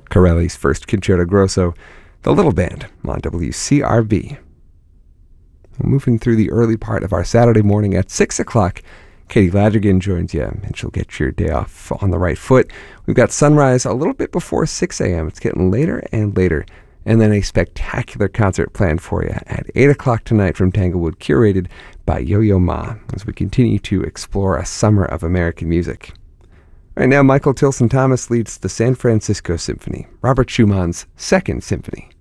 Corelli's first Concerto Grosso, The Little Band on WCRV. Moving through the early part of our Saturday morning at 6 o'clock, Katie Ladrigan joins you, and she'll get your day off on the right foot. We've got sunrise a little bit before 6 a.m. It's getting later and later. And then a spectacular concert planned for you at 8 o'clock tonight from Tanglewood, curated by Yo-Yo Ma, as we continue to explore a summer of American music. Right now, Michael Tilson Thomas leads the San Francisco Symphony, Robert Schumann's Second Symphony.